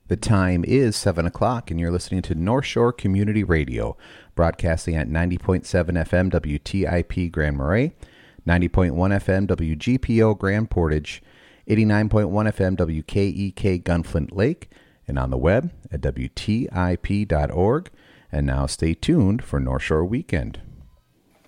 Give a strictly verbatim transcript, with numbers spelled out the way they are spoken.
The time is seven o'clock, and you're listening to North Shore Community Radio, broadcasting at ninety point seven F M W T I P Grand Marais, ninety point one F M W G P O Grand Portage, eighty-nine point one F M W K E K Gunflint Lake, and on the web at W T I P dot org. And now stay tuned for North Shore Weekend.